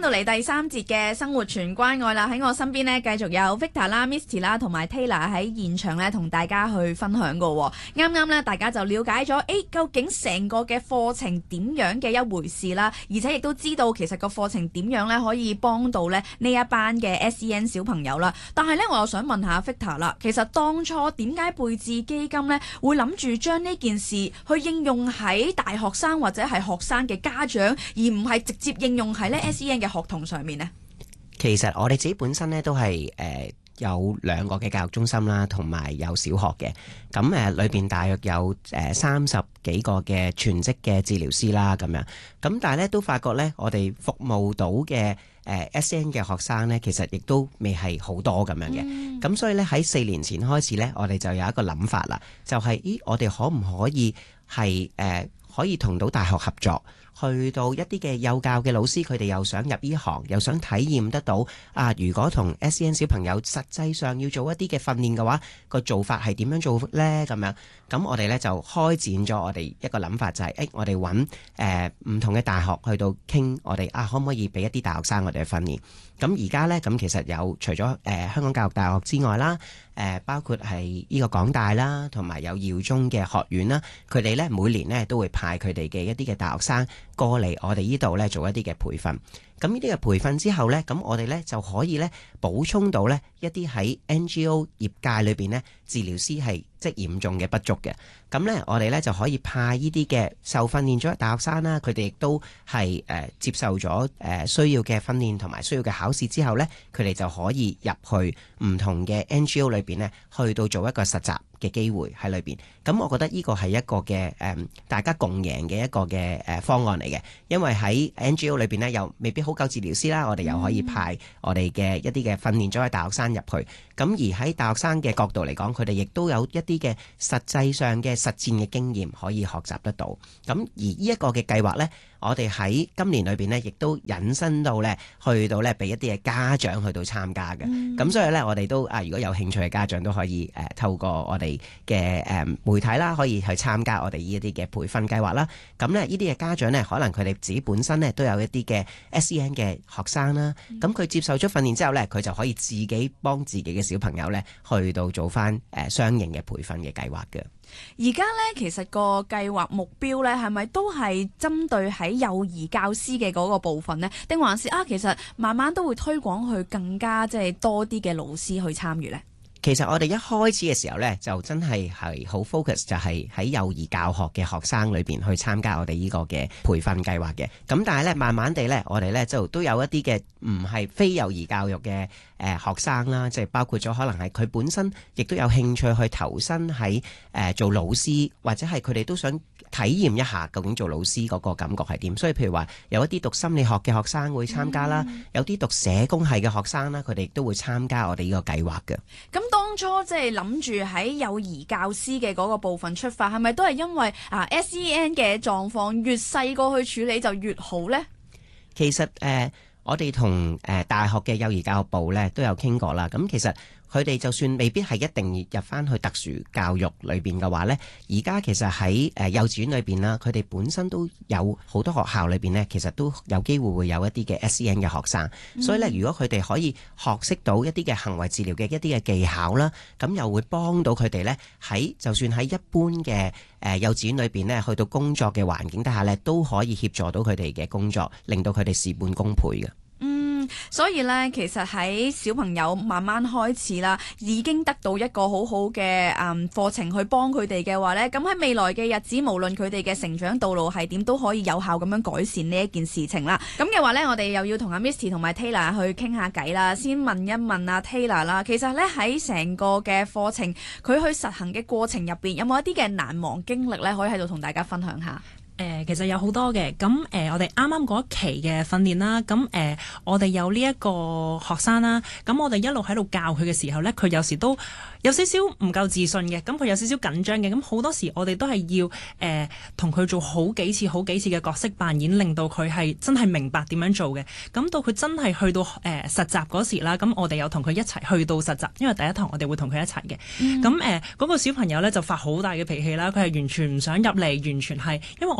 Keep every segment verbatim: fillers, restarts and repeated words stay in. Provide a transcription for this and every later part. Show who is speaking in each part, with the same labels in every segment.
Speaker 1: 到嚟第三節嘅生活全關愛啦，喺我身邊呢，繼續有 Victor 啦、Misty 啦同埋 Taylor 喺現場呢，同大家去分享噶。啱啱呢，大家就了解咗，誒，究竟成個嘅課程點樣嘅一回事啦，而且亦都知道其實個課程點樣呢，可以幫到呢呢一班嘅 S E N 小朋友啦。但係呢，我又想問下 Victor 啦，其實當初點解貝智基金呢會諗住將呢件事去應用喺大學生或者係學生嘅家長，而唔係直接應用喺呢 S E N 嘅學童上面呢？
Speaker 2: 其實我哋自己本身咧都係誒、呃、有兩個嘅教育中心啦，同埋有小學嘅。咁誒裏邊大約有誒三十幾個嘅全職嘅治療師啦，咁樣。咁但係咧都發覺咧，我哋服務到嘅誒、呃、S E N 嘅學生咧，其實亦都未係好多咁樣嘅。咁、嗯、所以咧喺四年前開始咧，我哋就有一個諗法啦，就係、是、咦，我哋可唔可以係誒、呃、可以同到大學合作？去到一啲嘅幼教嘅老師，佢哋又想入呢行，又想體驗得到啊！如果同 S E N 小朋友實際上要做一啲嘅訓練嘅話，個做法係點樣做呢？咁樣咁我哋呢就開展咗我哋一個諗法，就係、是、誒我哋揾誒唔同嘅大學去到傾，我哋啊可唔可以俾一啲大學生我哋去訓練？咁而家呢，咁其實有除咗誒、呃、香港教育大學之外啦，誒、呃、包括係呢個港大啦，同埋有耀中嘅學院啦，佢哋呢每年呢都會派佢哋嘅一啲嘅大學生過嚟我哋呢度呢做一啲嘅培訓。咁呢啲嘅培訓之後呢，咁我哋呢就可以呢補充到呢一啲喺 N G O 業界裏邊呢治療師係即係嚴重嘅不足嘅。咁呢，我哋呢就可以派呢啲嘅受訓練咗嘅大學生啦，佢哋亦都係誒、呃、接受咗誒、呃、需要嘅訓練同埋需要嘅考試之後呢，佢哋就可以入去唔同嘅 N G O 裏邊呢，去到做一個實習嘅機會喺裏邊。咁我覺得呢個係一個嘅誒、呃、大家共贏嘅一個嘅誒方案嚟嘅，因為喺 N G O 裏邊呢，又未必好夠治療師啦，我哋又可以派我哋嘅一啲嘅訓練咗嘅大學生入去。咁而喺大學生嘅角度嚟講，佢哋亦都有一啲嘅實際上嘅實戰嘅經驗可以學習得到。咁而呢一個嘅計劃呢，我哋喺今年裏邊呢，亦都引申到呢，去到呢俾一啲嘅家長去到參加嘅。咁、嗯、所以呢，我哋都啊，如果有興趣嘅家長都可以誒、呃、透過我哋嘅誒媒體啦，可以去參加我哋呢一啲嘅培訓計劃啦。咁呢，呢啲嘅家長呢，可能佢哋自己本身呢都有一啲嘅 S E N 嘅學生啦。咁佢、嗯、接受咗訓練之後呢，佢就可以自己幫自己嘅小朋友呢去到做翻誒相應嘅培訓嘅計劃嘅。
Speaker 1: 而家呢，其實個計劃目標呢，係咪都係針對喺幼兒教師嘅嗰個部分呢？定還是啊，其實慢慢都會推廣去更加即係多啲嘅老師去參與呢？
Speaker 2: 其實我哋一開始嘅時候呢，就真係係好 focus，就係喺幼兒教學嘅學生裏邊去參加我哋呢個嘅培訓計劃嘅。咁但係呢，慢慢地呢，我哋呢就都有一啲嘅唔係非幼兒教育嘅誒、呃、學生啦，即係包括咗可能係佢本身亦都有興趣去投身喺誒、呃、做老師，或者係佢哋都想體驗一下究竟做老師嗰個感覺係點。所以譬如話有一啲讀心理學嘅學生會參加啦，嗯、有啲讀社工系嘅學生啦，佢哋亦都會參加我哋呢個計劃嘅。
Speaker 1: 咁當初即係諗住喺幼兒教師嘅嗰個部分出發，係咪都係因為啊 S E N 嘅狀況越細個去處理就越好呢？
Speaker 2: 其實誒、呃，我哋同誒大學嘅幼兒教育部咧都有傾過啦。咁其實佢哋就算未必係一定入翻去特殊教育裏邊嘅話呢，而家其實喺誒幼稚園裏邊啦，佢哋本身都有好多學校裏邊呢，其實都有機會會有一啲嘅 S E N 嘅學生。嗯、所以呢，如果佢哋可以學識到一啲嘅行為治療嘅一啲嘅技巧啦，咁又會幫到佢哋呢，喺就算喺一般嘅誒幼稚園裏邊呢，去到工作嘅環境底下呢，都可以協助到佢哋嘅工作，令到佢哋事半功倍嘅。
Speaker 1: 所以咧，其實喺小朋友慢慢開始啦，已經得到一個好好嘅誒課程去幫佢哋嘅話咧，咁喺未來嘅日子，無論佢哋嘅成長道路係點，都可以有效咁樣改善呢一件事情啦。咁嘅話咧，我哋又要同阿 Misty 同埋 Taylor 去傾下偈啦。先問一問阿 Taylor 啦，其實咧喺成個嘅課程，佢去實行嘅過程入邊，有冇一啲嘅難忘經歷咧，可以喺度同大家分享下？
Speaker 3: 誒、呃、其實有好多嘅，咁誒、呃、我哋啱啱嗰一期嘅訓練啦，咁誒、呃、我哋有呢一個學生啦，咁我哋一路喺度教佢嘅時候咧，佢有時都有少少唔夠自信嘅，咁佢有少少緊張嘅，咁好多時我哋都係要誒同佢做好幾次、好幾次嘅角色扮演，令到佢係真係明白點樣做嘅。咁到佢真係去到誒、呃、實習嗰時啦，咁我哋又同佢一齊去到實習，因為第一堂我哋會同佢一齊嘅。咁誒嗰個小朋友咧就發好大嘅脾氣啦，佢係完全唔想入嚟，完全係因為我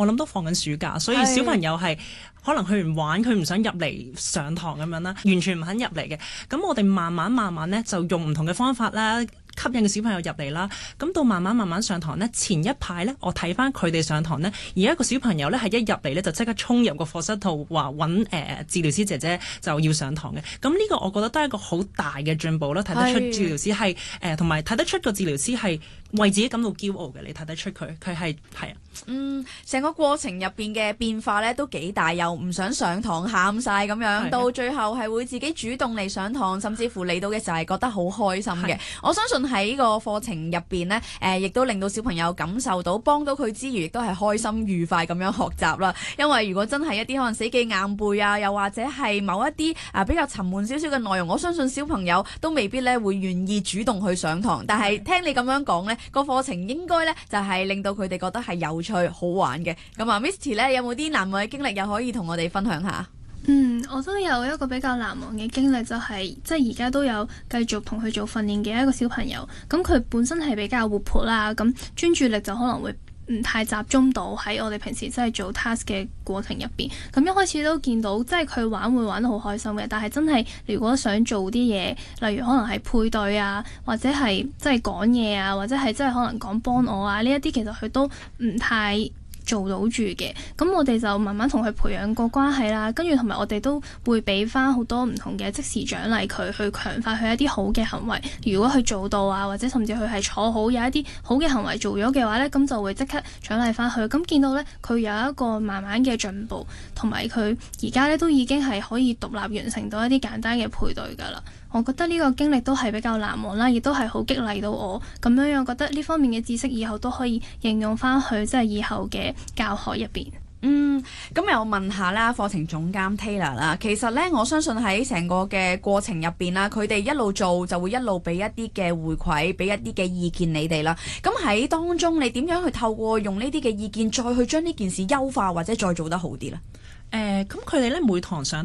Speaker 3: 我諗都放緊暑假，所以小朋友係可能去完玩，佢唔想入嚟上堂咁樣啦，完全唔肯入嚟嘅。咁我哋慢慢慢慢咧就用唔同嘅方法啦，吸引個小朋友入嚟啦，咁到慢慢慢慢上堂呢，前一排呢，我睇翻佢哋上堂呢，而家個小朋友呢，係一入嚟呢，就即刻衝入個課室度話揾誒治療師姐姐就要上堂嘅，咁呢個我覺得都係一個好大嘅進步啦，睇得出治療師係誒同埋睇得出個治療師係為自己感到驕傲嘅，你睇得出佢佢係係啊。
Speaker 1: 嗯，成個過程入邊嘅變化咧都幾大，又唔想上堂喊晒咁樣，的到最後係會自己主動嚟上堂，甚至乎嚟到嘅時候係覺得好開心嘅。我相信喺個課程入邊呢，誒、呃，亦都令到小朋友感受到幫到佢之餘，亦都係開心愉快咁樣學習啦。因為如果真係一啲可能死記硬背啊，又或者係某一啲啊比較沉悶少少嘅內容，我相信小朋友都未必咧會願意主動去上堂。但係聽你咁樣講呢，個課程應該呢就係令到佢哋覺得係有趣好玩嘅。咁啊，Misty 咧有冇啲難忘嘅經歷又可以同我哋分享下？
Speaker 4: 嗯，我都有一個比較難忘嘅經歷，就係、是、即係而家都有繼續同佢做訓練嘅一個小朋友。咁佢本身係比較活潑啦，咁專注力就可能會唔太集中到喺我哋平時即係做 task 嘅過程入邊。咁一開始都見到即係佢玩會玩得好開心嘅，但係真係如果想做啲嘢，例如可能係配對啊，或者係即係講嘢啊，或者係即係可能講幫我啊呢一啲，其實佢都唔太做到住嘅。咁我哋就慢慢同佢培養個關係啦，跟住同埋我哋都會俾翻好多唔同嘅即時獎勵佢，去強化佢一啲好嘅行為。如果佢做到啊，或者甚至佢係坐好有一啲好嘅行為做咗嘅話呢，咁就會即刻獎勵翻佢。咁見到呢，佢有一個慢慢嘅進步，同埋佢而家呢都已經係可以獨立完成到一啲簡單嘅配對㗎啦。我覺得呢個經歷都係比較難忘啦，亦都係好激勵到我咁樣樣，覺得呢方面嘅知識以後都可以應用翻去即係以後嘅教學入邊。
Speaker 1: 嗯，咁又問下啦，課程總監 Taylor 啦，其實呢，我相信喺成個嘅過程入邊啦，佢哋一路做就會一路俾一啲嘅回饋，俾一啲嘅意見你哋啦。咁喺當中，你點樣去透過用呢啲嘅意見，再去將呢件事優化或者再做得好啲呢？
Speaker 3: 誒咁佢哋咧每堂上